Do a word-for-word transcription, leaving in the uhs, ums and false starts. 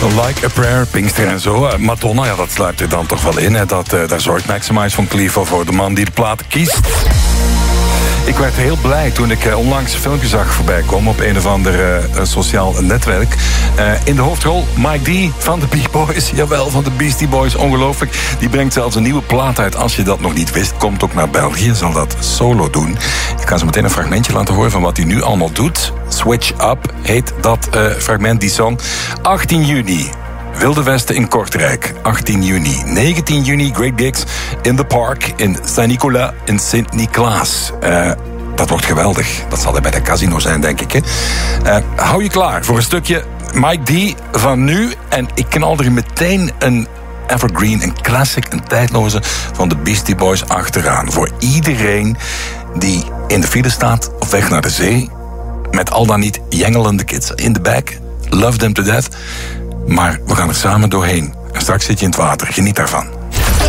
Like a Prayer, Pinkster en zo. Uh, Madonna, ja, dat sluipt er dan toch wel in. Hè. Dat, uh, daar zorgt Maximize van Clevo voor, de man die de platen kiest. Ik werd heel blij toen ik uh, onlangs een filmpje zag voorbij komen op een of ander uh, sociaal netwerk. Uh, in de hoofdrol Mike D van de Beach Boys. Jawel, van de Beastie Boys. Ongelooflijk. Die brengt zelfs een nieuwe plaat uit. Als je dat nog niet wist, komt ook naar België. Zal dat solo doen. Ik ga zo meteen een fragmentje laten horen van wat hij nu allemaal doet. Switch Up heet dat uh, fragment, die song. achttien juni. Wilde Westen in Kortrijk, achttien juni. negentien juni, Great Gigs in the Park in Saint-Nicolas in Sint-Niklaas. Uh, dat wordt geweldig. Dat zal er bij de casino zijn, denk ik. Hè? Uh, hou je klaar voor een stukje Mike D van nu. En ik knal er meteen een evergreen, een classic, een tijdloze van de Beastie Boys achteraan. Voor iedereen die in de file staat op weg naar de zee. Met al dan niet jengelende kids in de back. Love them to death. Maar we gaan er samen doorheen. En straks zit je in het water. Geniet daarvan.